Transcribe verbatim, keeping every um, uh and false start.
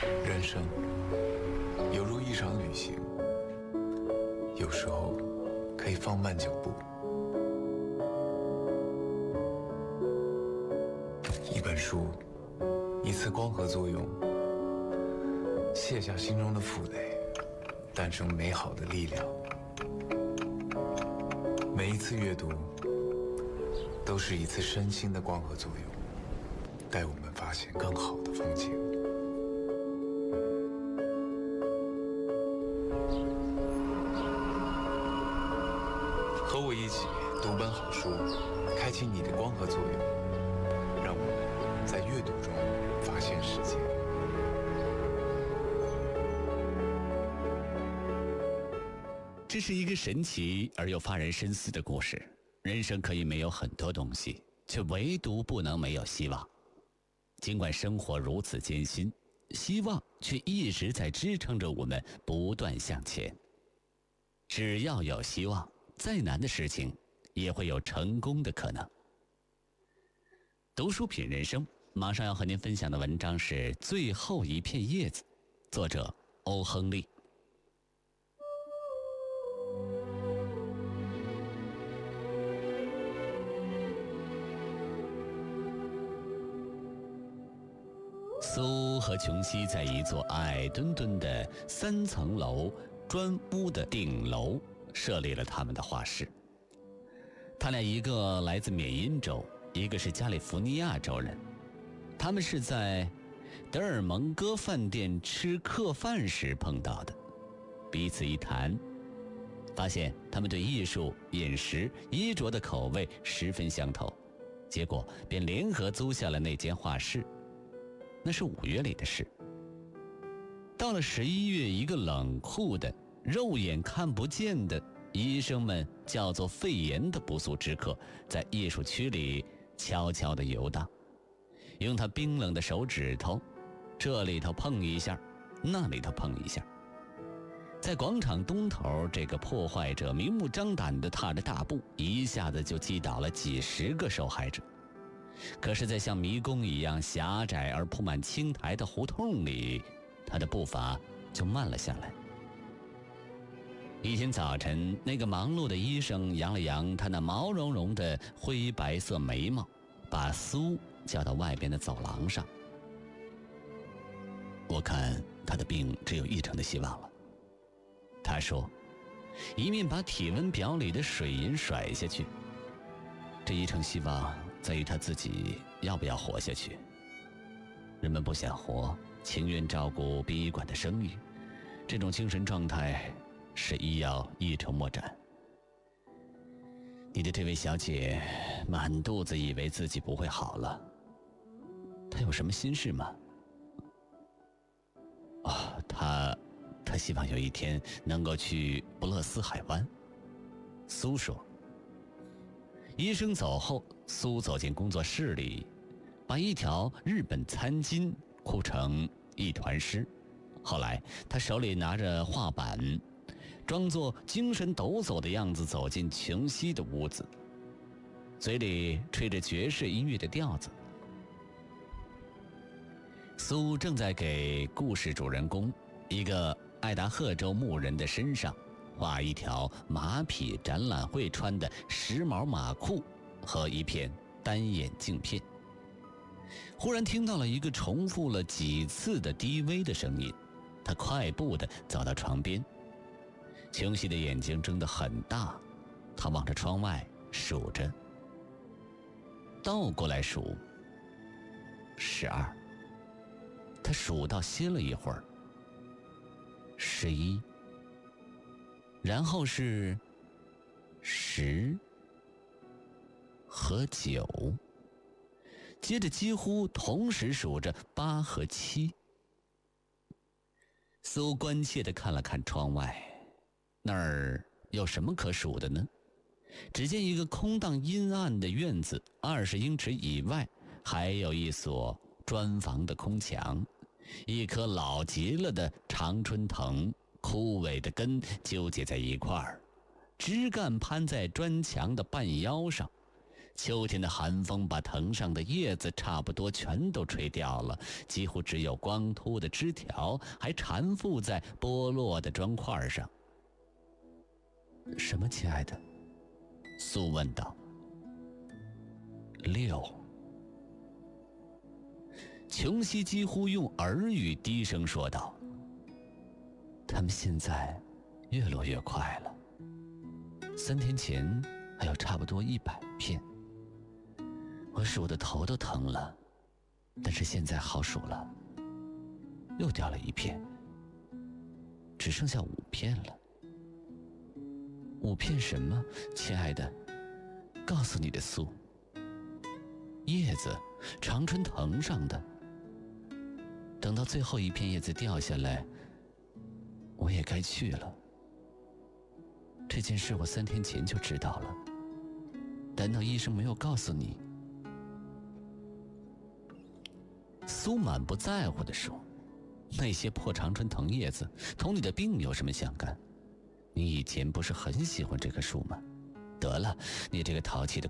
人生犹如一场旅行，有时候可以放慢脚步。一本书，一次光合作用，卸下心中的负累，诞生美好的力量。每一次阅读都是一次身心的光合作用，带我们发现更好的风景。和我一起读本好书，开启你的光合作用，让我们在阅读中发现世界。 这是一个神奇而又发人深思的故事。人生可以没有很多东西，却唯独不能没有希望。尽管生活如此艰辛，希望却一直在支撑着我们不断向前。只要有希望，再难的事情也会有成功的可能。读书品人生，马上要和您分享的文章是《最后一片叶子》，作者欧亨利。苏和琼西在一座矮墩墩的三层楼砖屋的顶楼设立了他们的画室。他俩一个来自缅因州，一个是加利福尼亚州人。他们是在德尔蒙戈饭店吃客饭时碰到的，彼此一谈，发现他们对艺术、饮食、衣着的口味十分相投，结果便联合租下了那间画室。那是五月里的事。到了十一月，一个冷酷的、肉眼看不见的医生们叫做肺炎的不速之客，在艺术区里悄悄地游荡，用他冰冷的手指头，这里头碰一下，那里头碰一下。在广场东头，这个破坏者明目张胆地踏着大步，一下子就击倒了几十个受害者。可是在像迷宫一样狭窄而铺满青苔的胡同里，他的步伐就慢了下来。一天早晨，那个忙碌的医生扬了扬他那毛茸茸的灰白色眉毛，把苏叫到外边的走廊上。我看他的病只有一成的希望了，他说，一面把体温表里的水银甩下去。这一成希望在于他自己要不要活下去。人们不想活，情愿照顾殡仪馆的生意，这种精神状态使医药一筹莫展。你的这位小姐满肚子以为自己不会好了，她有什么心事吗？哦，她她希望有一天能够去布勒斯海湾。苏说。医生走后，苏走进工作室里，把一条日本餐巾哭成一团湿。后来他手里拿着画板，装作精神抖擞的样子走进琼西的屋子，嘴里吹着爵士音乐的调子。苏正在给故事主人公，一个爱达荷州牧人的身上画一条马匹展览会穿的时髦马裤和一片单眼镜片。忽然听到了一个重复了几次的低微的声音，他快步地走到床边。琼西的眼睛睁得很大，他望着窗外数着，倒过来数，十二。他数到歇了一会儿，十一。然后是十和九，接着几乎同时数着八和七。苏关切地看了看窗外，那儿有什么可数的呢？只见一个空荡阴暗的院子，二十英尺以外还有一所砖房的空墙，一棵老极了的常春藤，枯萎的根纠结在一块儿，枝干攀在砖墙的半腰上， 秋天的寒风把藤上的叶子差不多全都吹掉了，几乎只有光秃的枝条还缠附在剥落的砖块上。什么，亲爱的？苏问道。六。琼西几乎用耳语低声说道：他们现在越落越快了，三天前还有差不多一百片，我数的头都疼了，但是现在好数了，又掉了一片，只剩下五片了。五片什么，亲爱的？告诉你的苏。叶子，常春藤上的。等到最后一片叶子掉下来，我也该去了。这件事我三天前就知道了，难道医生没有告诉你？苏满不在乎地说：那些破常春藤叶子同你的病有什么相干？你以前不是很喜欢这棵树吗？得了，你这个淘气的